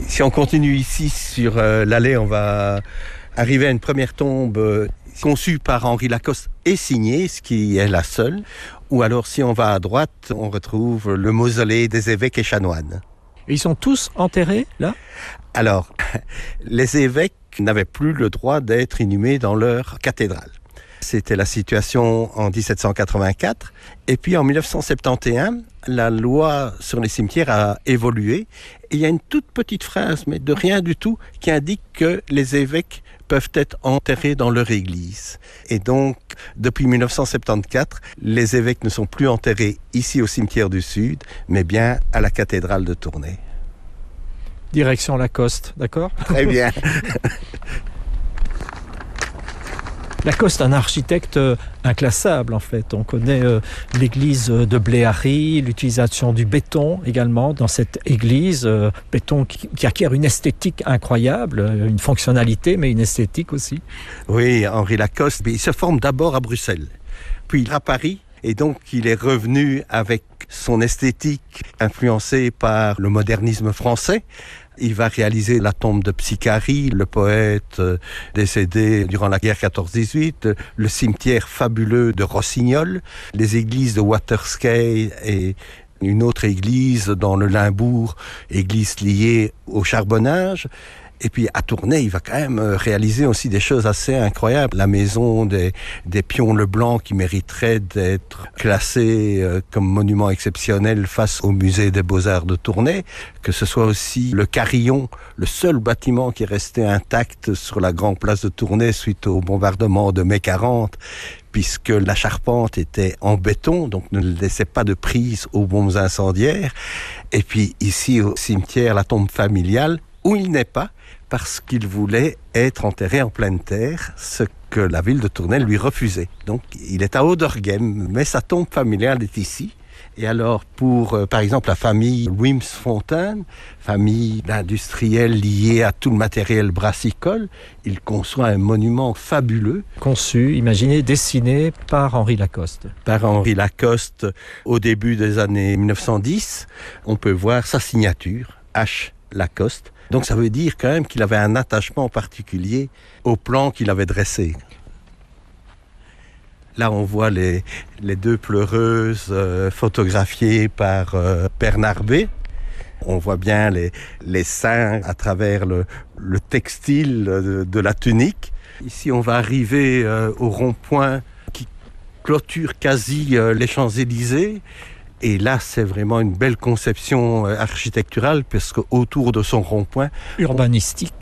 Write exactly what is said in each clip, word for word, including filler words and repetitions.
Si on continue ici sur euh, l'allée, on va arriver à une première tombe euh, conçue par Henri Lacoste et signée, ce qui est la seule. Ou alors, si on va à droite, on retrouve le mausolée des évêques et chanoines. Et ils sont tous enterrés, là ? Alors, les évêques n'avaient plus le droit d'être inhumés dans leur cathédrale. C'était la situation en dix-sept cent quatre-vingt-quatre. Et puis en dix-neuf cent soixante et onze, la loi sur les cimetières a évolué. Et il y a une toute petite phrase, mais de rien du tout, qui indique que les évêques peuvent être enterrés dans leur église. Et donc, depuis dix-neuf cent soixante-quatorze, les évêques ne sont plus enterrés ici au cimetière du Sud, mais bien à la cathédrale de Tournai. Direction Lacoste, d'accord ? Très bien. Lacoste, un architecte inclassable en fait. On connaît euh, l'église de Bléhary, l'utilisation du béton également dans cette église. Euh, béton qui, qui acquiert une esthétique incroyable, une fonctionnalité mais une esthétique aussi. Oui, Henri Lacoste, il se forme d'abord à Bruxelles, puis à Paris. Et donc, il est revenu avec son esthétique influencée par le modernisme français. Il va réaliser la tombe de Psicari, le poète décédé durant la guerre quatorze dix-huit, le cimetière fabuleux de Rossignol, les églises de Waterskei et une autre église dans le Limbourg, église liée au charbonnage. Et puis à Tournai, il va quand même réaliser aussi des choses assez incroyables. La maison des, des Pions Leblanc qui mériterait d'être classée comme monument exceptionnel face au musée des Beaux-Arts de Tournai. Que ce soit aussi le carillon, le seul bâtiment qui est resté intact sur la grande place de Tournai suite au bombardement de mai quarante, puisque la charpente était en béton, donc ne laissait pas de prise aux bombes incendiaires. Et puis ici au cimetière, la tombe familiale, où il n'est pas, parce qu'il voulait être enterré en pleine terre, ce que la ville de Tournai lui refusait. Donc il est à Auderghem, mais sa tombe familiale est ici. Et alors pour, euh, par exemple, la famille Wimsfontein, famille d'industriels liés à tout le matériel brassicole, il conçoit un monument fabuleux. Conçu, imaginé, dessiné par Henri Lacoste. Par Henri Lacoste, au début des années dix-neuf cent dix, on peut voir sa signature, H. Lacoste. Donc ça veut dire quand même qu'il avait un attachement particulier au plan qu'il avait dressé. Là, on voit les, les deux pleureuses euh, photographiées par euh, Bernard B. On voit bien les, les seins à travers le, le textile de, de la tunique. Ici, on va arriver euh, au rond-point qui clôture quasi euh, les Champs-Élysées. Et là, c'est vraiment une belle conception architecturale, parce qu'autour de son rond-point... Urbanistique.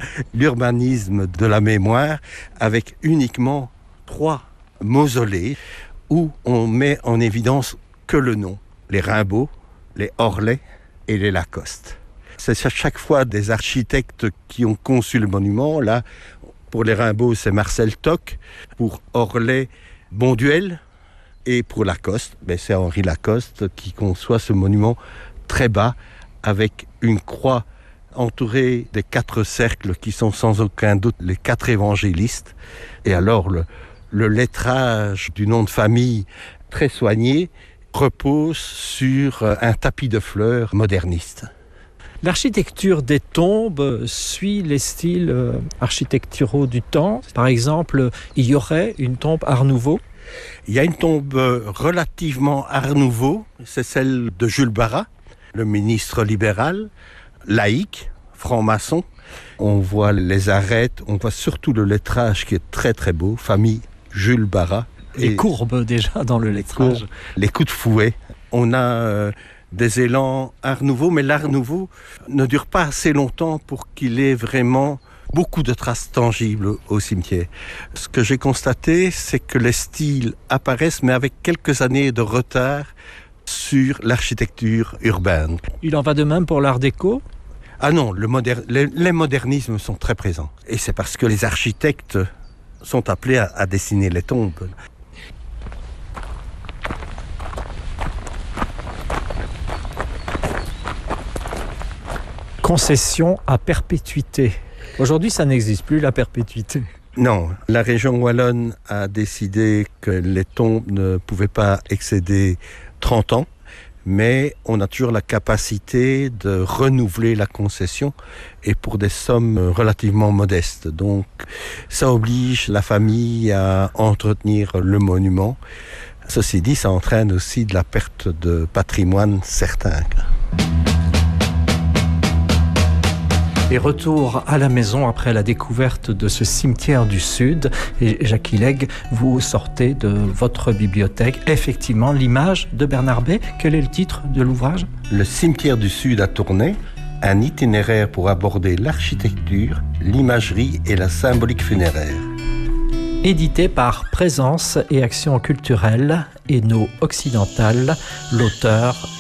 L'urbanisme de la mémoire, avec uniquement trois mausolées, où on met en évidence que le nom. Les Rimbaud, les Orlet et les Lacoste. C'est chaque fois des architectes qui ont conçu le monument. Là, pour les Rimbaud, c'est Marcel Toc. Pour Orlet, Bonduel. Et pour Lacoste, ben c'est Henri Lacoste qui conçoit ce monument très bas avec une croix entourée des quatre cercles qui sont sans aucun doute les quatre évangélistes. Et alors le, le lettrage du nom de famille très soigné repose sur un tapis de fleurs moderniste. L'architecture des tombes suit les styles architecturaux du temps. Par exemple, il y aurait une tombe Art Nouveau. Il y a une tombe relativement Art Nouveau, c'est celle de Jules Barras, le ministre libéral, laïque, franc-maçon. On voit les arêtes, on voit surtout le lettrage qui est très très beau, famille Jules Barras. Les courbes déjà dans le lettrage. Courbes, les coups de fouet. On a euh, des élans Art Nouveau, mais l'Art Nouveau ne dure pas assez longtemps pour qu'il ait vraiment beaucoup de traces tangibles au cimetière. Ce que j'ai constaté, c'est que les styles apparaissent, mais avec quelques années de retard sur l'architecture urbaine. Il en va de même pour l'art déco ? Ah non, le moder- les, les modernismes sont très présents. Et c'est parce que les architectes sont appelés à, à dessiner les tombes. Concession à perpétuité. Aujourd'hui, ça n'existe plus, la perpétuité. Non, la région wallonne a décidé que les tombes ne pouvaient pas excéder trente ans. mais on a toujours la capacité de renouveler la concession et pour des sommes relativement modestes. Donc ça oblige la famille à entretenir le monument. Ceci dit, ça entraîne aussi de la perte de patrimoine certain. Et retour à la maison après la découverte de ce cimetière du Sud. Et Jacques Illeg, vous sortez de votre bibliothèque effectivement l'image de Bernard Bay. Quel est le titre de l'ouvrage ? Le cimetière du Sud à Tournai, un itinéraire pour aborder l'architecture, l'imagerie et la symbolique funéraire. Édité par Présence et Action culturelle, Hainaut Occidental, l'auteur